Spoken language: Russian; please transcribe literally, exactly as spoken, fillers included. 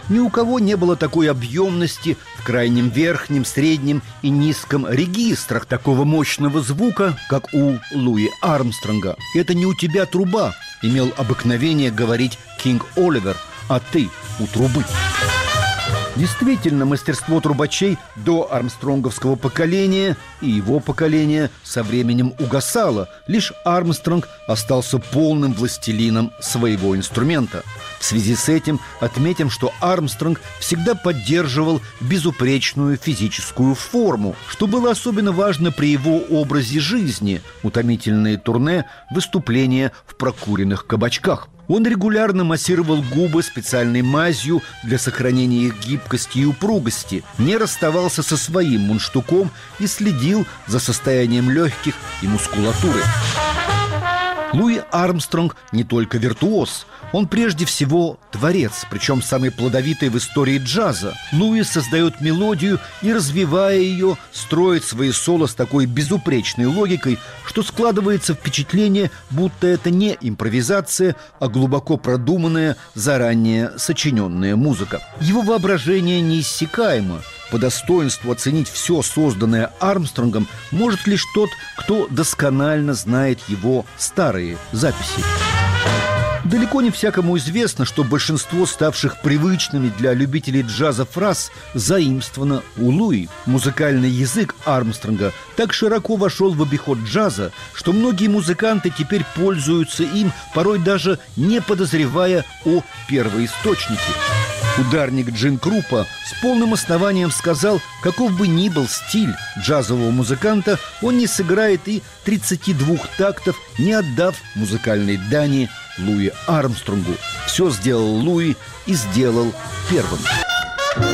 Ни у кого не было такой объемности в крайнем верхнем, среднем и низком регистрах такого мощного звука, как у Луи Армстронга. «Это не у тебя труба», — имел обыкновение говорить Кинг Оливер, «а ты у трубы». Действительно, мастерство трубачей до армстронговского поколения и его поколения со временем угасало. Лишь Армстронг остался полным властелином своего инструмента. В связи с этим отметим, что Армстронг всегда поддерживал безупречную физическую форму, что было особенно важно при его образе жизни: утомительные турне, выступления в прокуренных кабачках. Он регулярно массировал губы специальной мазью для сохранения их гибкости и упругости, не расставался со своим мундштуком и следил за состоянием легких и мускулатуры. Луи Армстронг не только виртуоз, он прежде всего творец, причем самый плодовитый в истории джаза. Луи создает мелодию и, развивая ее, строит свои соло с такой безупречной логикой, что складывается впечатление, будто это не импровизация, а глубоко продуманная, заранее сочиненная музыка. Его воображение неиссякаемо. По достоинству оценить все созданное Армстронгом может лишь тот, кто досконально знает его старые записи. Далеко не всякому известно, что большинство ставших привычными для любителей джаза фраз заимствовано у Луи. Музыкальный язык Армстронга так широко вошел в обиход джаза, что многие музыканты теперь пользуются им, порой даже не подозревая о первоисточнике. Ударник Джин Крупа с полным основанием сказал, каков бы ни был стиль джазового музыканта, он не сыграет и тридцати двух тактов, не отдав музыкальной дани Луи Армстронгу. Все сделал Луи и сделал первым.